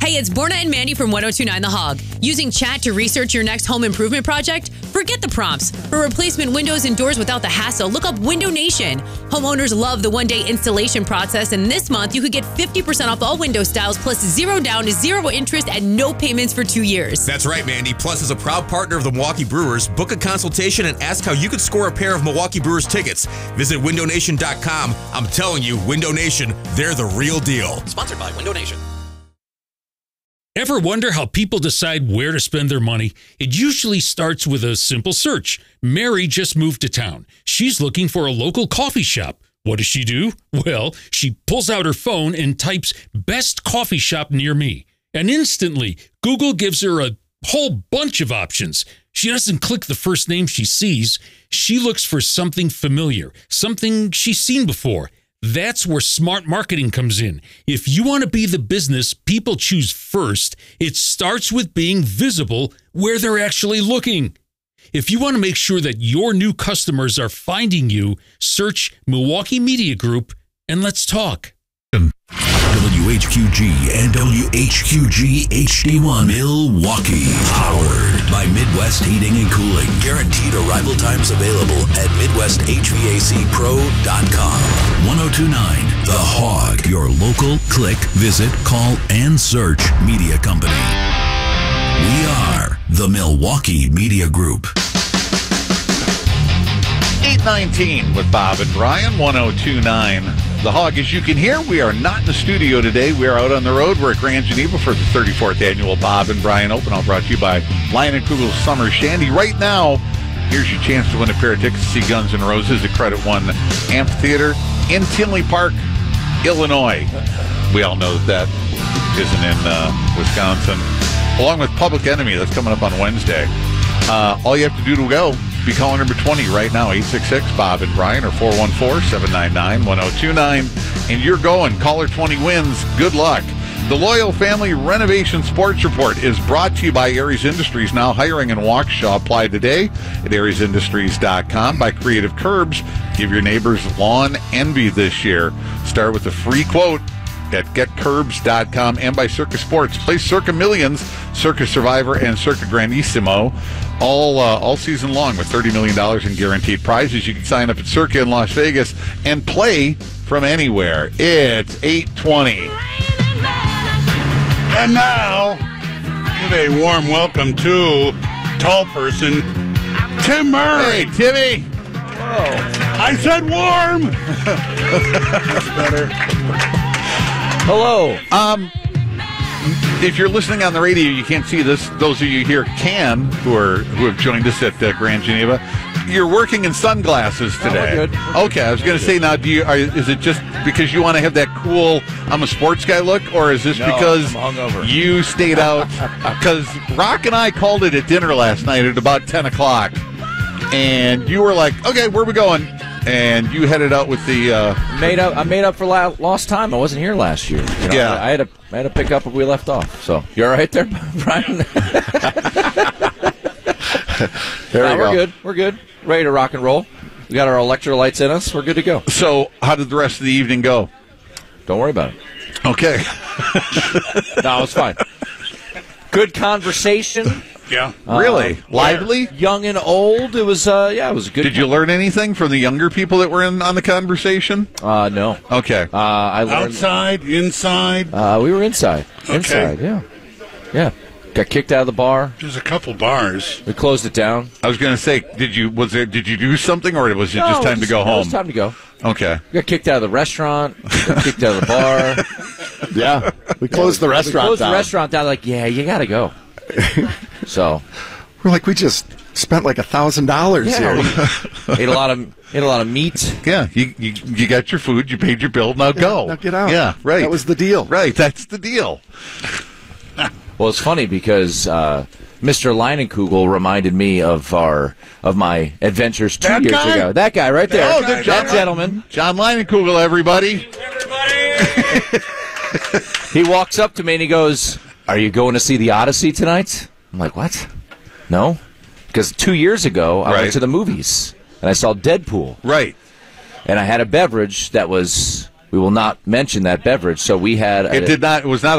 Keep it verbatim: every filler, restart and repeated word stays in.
Hey, it's Borna and Mandy from ten twenty-nine The Hog. Using chat to research your next home improvement project? Forget the prompts. For replacement windows and doors without the hassle, look up Window Nation. Homeowners love the one-day installation process, and this month you could get fifty percent off all window styles plus zero down, zero interest, and no payments for two years. That's right, Mandy. Plus, as a proud partner of the Milwaukee Brewers, book a consultation and ask how you could score a pair of Milwaukee Brewers tickets. Visit window nation dot com. I'm telling you, Window Nation, they're the real deal. Sponsored by Window Nation. Ever wonder how people decide where to spend their money? It usually starts with a simple search. Mary just moved to town. She's looking for a local coffee shop. What does she do? Well, she pulls out her phone and types best coffee shop near me. And instantly, Google gives her a whole bunch of options. She doesn't click the first name she sees. She looks for something familiar, something she's seen before. That's where smart marketing comes in. If you want to be the business people choose first, it starts with being visible where they're actually looking. If you want to make sure that your new customers are finding you, search Milwaukee Media Group and let's talk. W H Q G and W H Q G H D one Milwaukee. Powered by Midwest Heating and Cooling. Guaranteed arrival times available at midwest h v a c pro dot com. ten twenty-nine The Hog. Your local click, visit, call, and search media company. We are the Milwaukee Media Group. eight nineteen with Bob and Brian, ten twenty-nine The Hog. As you can hear, we are not in the studio today. We are out on the road. We're at Grand Geneva for the thirty-fourth annual Bob and Brian Open. All brought to you by Lion and Kugel's Summer Shandy. Right now, here's your chance to win a pair of tickets to see Guns N' Roses at Credit One Amphitheater in Tinley Park, Illinois. We all know that that isn't in uh, Wisconsin. Along with Public Enemy, that's coming up on Wednesday. Uh, all you have to do to go, be calling number twenty right now, eight six six Bob and Brian, or four one four, seven nine nine, one zero two nine. And you're going. Caller twenty wins. Good luck. The Loyal Family Renovation Sports Report is brought to you by Aries Industries, now hiring in Waukesha. Apply today at aries industries dot com. By Creative Curbs. Give your neighbors lawn envy this year. Start with a free quote at get curbs dot com. And by Circa Sports. Play Circa Millions, Circa Survivor, and Circa Grandissimo all uh, all season long with thirty million dollars in guaranteed prizes. You can sign up at Circa in Las Vegas and play from anywhere. It's eight twenty. And now, give a warm welcome to tall person, Tim Murray. Hey, Timmy. I said warm. That's better. Hello. Um, if you're listening on the radio, you can't see this. Those of you here can, who are who have joined us at uh, Grand Geneva. You're working in sunglasses today. Oh, we're good. Okay, I was going to say now, do you? Are, is it just because you want to have that cool "I'm a sports guy" look, or is this No, because I'm hungover. you stayed out? Because Rock and I called it at dinner last night at about ten o'clock, and you were like, "Okay, where are we going?" And you headed out with the uh, made up. I made up for la- lost time. I wasn't here last year. You know, Yeah. I, I had to. I had to pick up where we left off. So you're all right there, Brian. There No, we we're go. good. We're good. Ready to rock and roll. We got our electrolytes in us. We're good to go. So, how did the rest of the evening go? Don't worry about it. Okay. No, it was fine. Good conversation. Yeah. Really? Uh, Lively? Young and old. It was. Uh, yeah, it was a good. Did you learn anything from the younger people that were in on the conversation? Uh, no. Okay. Uh, I learned. Outside, inside. Uh, we were inside. Okay. Inside. Yeah. Yeah. Got kicked out of the bar. There's a couple bars. We closed it down. I was going to say, did you was there? Did you do something, or was it No, just it time was to go no, It home? was time to go. Okay. We got kicked out of the restaurant. Got kicked out of the bar. Yeah, we closed the We restaurant closed down. the restaurant down. Like, yeah, you got to go. So, We're like, we just spent like a thousand dollars yeah, here. we ate a lot of ate a lot of meat. Yeah, you, you you got your food, you paid your bill, now go. Now get out. Yeah, right. That was the deal. Right, that's the deal. Well, it's funny because uh, Mister Leinenkugel reminded me of our of my adventures two That years guy? ago. That guy right there. Oh, the that John- gentleman. John Leinenkugel, everybody. He walks up to me and he goes, "Are you going to see the Odyssey tonight?" I'm like, "What? No." Because two years ago, I Right. went to the movies and I saw Deadpool. Right. And I had a beverage that was, we will not mention that beverage, so we had... It a, did not. It was not